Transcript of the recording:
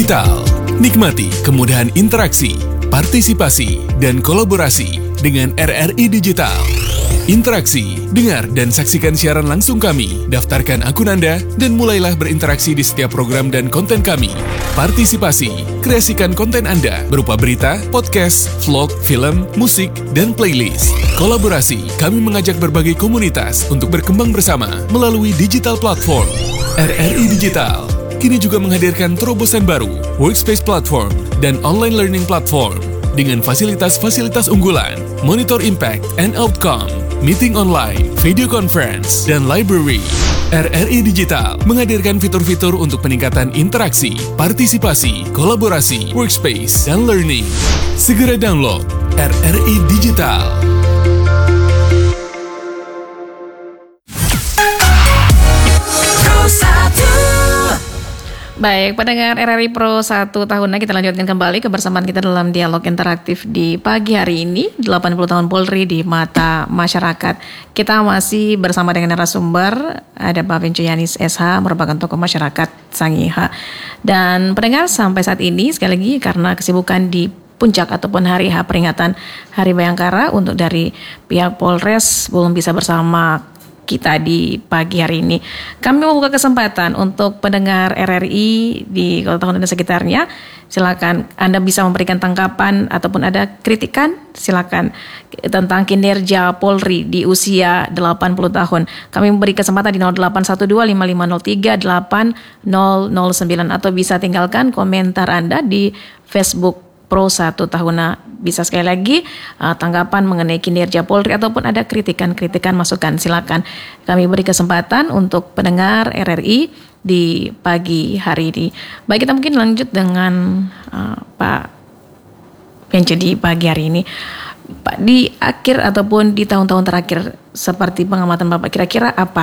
Digital. Nikmati kemudahan interaksi, partisipasi, dan kolaborasi dengan RRI Digital. Interaksi, dengar dan saksikan siaran langsung kami, daftarkan akun Anda, dan mulailah berinteraksi di setiap program dan konten kami. Partisipasi, kreasikan konten Anda berupa berita, podcast, vlog, film, musik, dan playlist. Kolaborasi, kami mengajak berbagai komunitas untuk berkembang bersama melalui digital platform. RRI Digital kini juga menghadirkan terobosan baru, workspace platform, dan online learning platform dengan fasilitas-fasilitas unggulan, monitor impact and outcome, meeting online, video conference, dan library. RRI Digital menghadirkan fitur-fitur untuk peningkatan interaksi, partisipasi, kolaborasi, workspace, dan learning. Segera download RRI Digital. Baik, pendengar RRI Pro 1 tahunnya, kita lanjutkan kembali kebersamaan kita dalam dialog interaktif di pagi hari ini, 80 tahun Polri di mata masyarakat. Kita masih bersama dengan narasumber, ada Pak Vincu Yanis SH, merupakan tokoh masyarakat Sangihe. Dan pendengar, sampai saat ini, sekali lagi karena kesibukan di puncak ataupun hari H peringatan Hari Bayangkara, untuk dari pihak Polres belum bisa bersama kita di pagi hari ini. Kami membuka kesempatan untuk pendengar RRI di Kota Tahun dan sekitarnya. Silakan Anda bisa memberikan tanggapan ataupun ada kritikan, silakan, tentang kinerja Polri di usia 80 tahun. Kami memberi kesempatan di 081255038009 atau bisa tinggalkan komentar Anda di Facebook Pro 1 tahunnya. Bisa sekali lagi tanggapan mengenai kinerja Polri ataupun ada kritikan-kritikan, masukan, silakan. Kami beri kesempatan untuk pendengar RRI di pagi hari ini. Baik, kita mungkin lanjut dengan Pak Vincu di pagi hari ini. Pak, di akhir ataupun di tahun-tahun terakhir, seperti pengamatan Bapak, kira-kira apa